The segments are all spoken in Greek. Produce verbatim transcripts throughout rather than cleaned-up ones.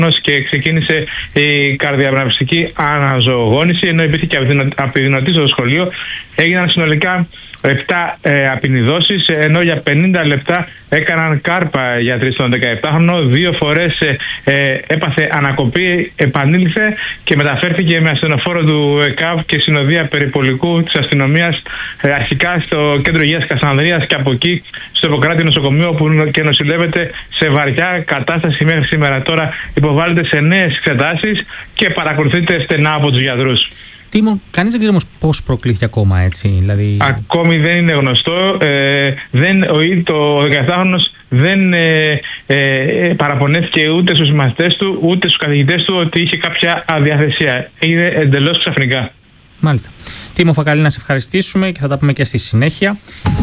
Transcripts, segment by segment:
και ξεκίνησε η καρδιαπνευστική αναζωογόνηση, ενώ υπήρχε και απειδηνωτή στο σχολείο. Έγιναν συνολικά επτά ε, απεινιδώσεις, ενώ για πενήντα λεπτά έκαναν κάρπα γιατροί στον δεκαεπτάχρονο. Δύο φορές ε, ε, έπαθε ανακοπή, επανήλθε και μεταφέρθηκε με ασθενοφόρο του ΕΚΑΒ και συνοδεία περιπολικού της αστυνομίας, ε, αρχικά στο κέντρο υγείας Κασανδρίας και από εκεί στο Ιπποκράτη νοσοκομείο, όπου και νοσηλεύεται σε βαριά κατάσταση μέχρι σήμερα. Τώρα υποβάλλεται σε νέες εξετάσεις και παρακολουθείται στενά από τους γιατρούς. Τίμω, κανείς δεν ξέρει όμως πώς προκλήθηκε ακόμα, έτσι, δηλαδή... Ακόμη δεν είναι γνωστό. Ε, δεν, ο, το δεκαεπτάχρονος δεν ε, ε, παραπονέθηκε ούτε στους μαθητές του, ούτε στους καθηγητές του ότι είχε κάποια αδιαθεσία. Είναι εντελώς ξαφνικά. Μάλιστα. Τίμω Φακαλή, να σε ευχαριστήσουμε και θα τα πούμε και στη συνέχεια.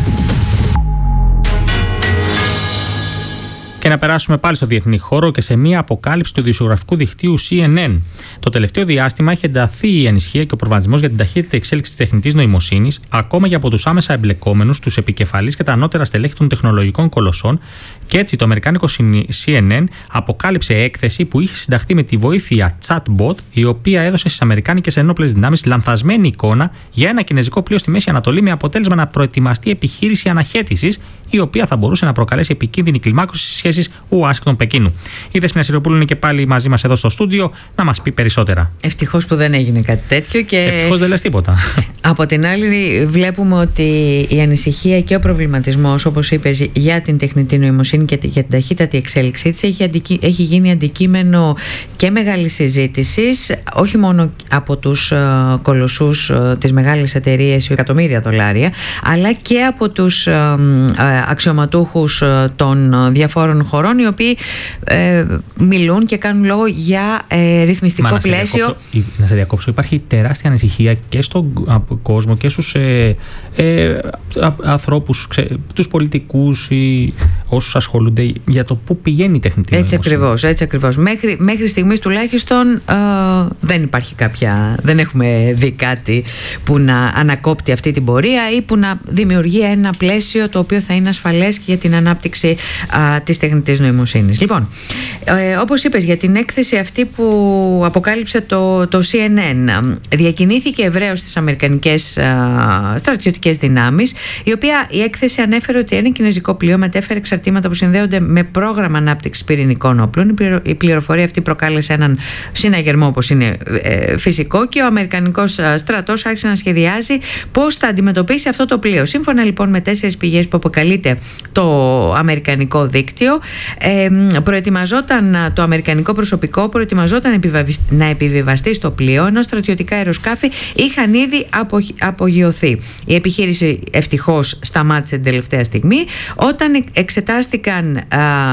Και να περάσουμε πάλι στο διεθνή χώρο και σε μία αποκάλυψη του ειδησιογραφικού δικτύου σι εν εν. Το τελευταίο διάστημα έχει ενταθεί η ανησυχία και ο προβληματισμός για την ταχύτητα εξέλιξη της τεχνητής νοημοσύνης, ακόμα και από τους άμεσα εμπλεκόμενους, τους επικεφαλείς και τα ανώτερα στελέχη των τεχνολογικών κολοσσών, και έτσι το αμερικάνικο σι εν εν αποκάλυψε έκθεση που είχε συνταχθεί με τη βοήθεια chatbot, η οποία έδωσε στις αμερικάνικες ενόπλες δυνάμεις λανθασμένη εικόνα για ένα κινέζικο πλοίο στη Μέση Ανατολή, με αποτέλεσμα να προετοιμαστεί επιχείρηση αναχέτησης, η οποία θα μπορούσε να προκαλέσει επικίνδυνη κλιμάκωση στις σχέσεις Ουάσιγκτον-Πεκίνου. Η Δέσποινα Σιροπούλου είναι και πάλι μαζί μας εδώ στο στούντιο να μας πει περισσότερα. Ευτυχώς που δεν έγινε κάτι τέτοιο. Και ευτυχώς δεν λες τίποτα. Από την άλλη, βλέπουμε ότι η ανησυχία και ο προβληματισμός, όπως είπες, για την τεχνητή νοημοσύνη και για την ταχύτατη εξέλιξή της έχει, αντικει... έχει γίνει αντικείμενο και μεγάλης συζήτησης, όχι μόνο από τους uh, κολοσσούς uh, της μεγάλης εταιρείας, εκατομμύρια δολάρια, αλλά και από τους uh, uh, αξιωματούχους uh, των uh, διαφόρων χωρών, οι οποίοι ε, μιλούν και κάνουν λόγο για ε, ρυθμιστικό Μα, πλαίσιο. Να σε, διακόψω, να σε διακόψω. Υπάρχει τεράστια ανησυχία και στον κόσμο και στους ε, ε, ανθρώπους, ξέ, τους πολιτικούς ή όσους ασχολούνται για το πού πηγαίνει η τεχνητή νοημοσύνη. Έτσι ακριβώς, έτσι ακριβώς. Μέχρι, μέχρι στιγμής τουλάχιστον ε, δεν υπάρχει κάποια, δεν έχουμε δει κάτι που να ανακόπτει αυτή την πορεία ή που να δημιουργεί ένα πλαίσιο το οποίο θα είναι ασφαλές και για την ανάπτυξη α, της τεχνητής νοημοσύνης. Λοιπόν, ε, όπως είπες, για την έκθεση αυτή που αποκάλυψε το, το σι εν εν, διακινήθηκε ευρέως στις αμερικανικές α, στρατιωτικές δυνάμεις, η οποία η έκθεση ανέφερε ότι ένα κινέζικο πλοίο μετέφερε εξαρτήματα που συνδέονται με πρόγραμμα ανάπτυξης πυρηνικών όπλων. Η πληροφορία αυτή προκάλεσε έναν συναγερμό, όπως είναι ε, φυσικό, και ο αμερικανικός στρατός άρχισε να σχεδιάζει πώς θα αντιμετωπίσει αυτό το πλοίο. Σύμφωνα λοιπόν με τέσσερις πηγές που αποκαλείται το αμερικανικό δίκτυο, ε, προετοιμαζόταν το αμερικανικό προσωπικό, προετοιμαζόταν να επιβιβαστεί στο πλοίο, ενώ στρατιωτικά αεροσκάφη είχαν ήδη απογειωθεί. Η επιχείρηση ευτυχώς σταμάτησε την τελευταία στιγμή, όταν εξετάστηκαν α,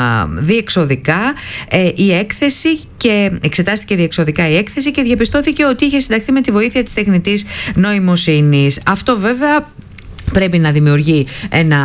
διεξοδικά ε, η έκθεση και εξετάστηκε διεξοδικά η έκθεση και διαπιστώθηκε ότι είχε συνταχθεί με τη βοήθεια της τεχνητής νοημοσύνης. Αυτό βέβαια πρέπει να δημιουργεί ένα,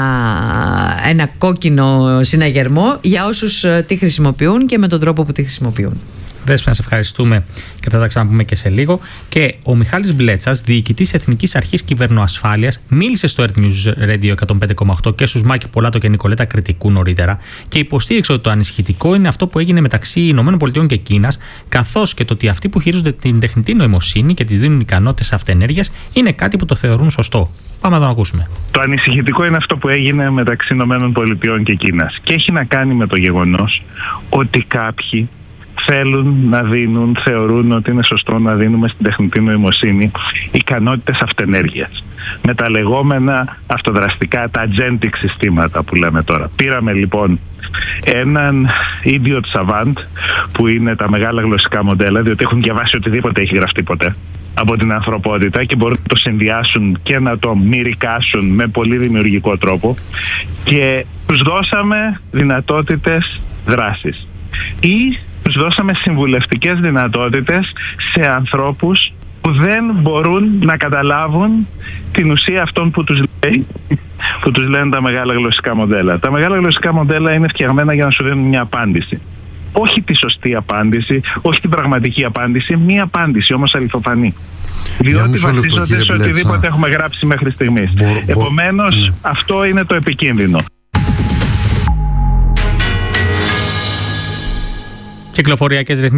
ένα κόκκινο συναγερμό για όσους τη χρησιμοποιούν και με τον τρόπο που τη χρησιμοποιούν. Δέσποινα, σε ευχαριστούμε και θα τα ξαναπούμε και σε λίγο. Και ο Μιχάλης Βλέτσας, διοικητής Εθνικής Αρχής Κυβερνοασφάλειας, μίλησε στο Earth News Radio εκατόν πέντε κόμμα οκτώ και στους Μάκη Πολάτο και Νικολέτα Κρητικού νωρίτερα και υποστήριξε ότι το ανησυχητικό είναι αυτό που έγινε μεταξύ ΗΠΑ και Κίνας, καθώς και το ότι αυτοί που χειρίζονται την τεχνητή νοημοσύνη και τις δίνουν ικανότητες αυτενέργειας είναι κάτι που το θεωρούν σωστό. Πάμε να το ακούσουμε. Το ανησυχητικό είναι αυτό που έγινε μεταξύ ΗΠΑ και Κίνας και έχει να κάνει με το γεγονός ότι κάποιοι θέλουν να δίνουν, θεωρούν ότι είναι σωστό να δίνουμε στην τεχνητή νοημοσύνη ικανότητες αυτενέργειας. Με τα λεγόμενα αυτοδραστικά, τα agentic συστήματα που λέμε τώρα. Πήραμε λοιπόν έναν idiot savant, που είναι τα μεγάλα γλωσσικά μοντέλα, διότι έχουν διαβάσει οτιδήποτε έχει γραφτεί ποτέ από την ανθρωπότητα και μπορούν να το συνδυάσουν και να το μυρικάσουν με πολύ δημιουργικό τρόπο, και τους δώσαμε δυνατότητες δράσης ή τους δώσαμε συμβουλευτικές δυνατότητες σε ανθρώπους που δεν μπορούν να καταλάβουν την ουσία αυτών που τους λέει, που τους λένε τα μεγάλα γλωσσικά μοντέλα. Τα μεγάλα γλωσσικά μοντέλα είναι φτιαγμένα για να σου δίνουν μια απάντηση. Όχι τη σωστή απάντηση, όχι την πραγματική απάντηση, μια απάντηση όμως αληθοφανή. Διότι βασίζονται σε οτιδήποτε έχουμε γράψει μέχρι στιγμής. Επομένως, ναι. Αυτό είναι το επικίνδυνο. Κυκλοφοριακές ρυθμίσεις.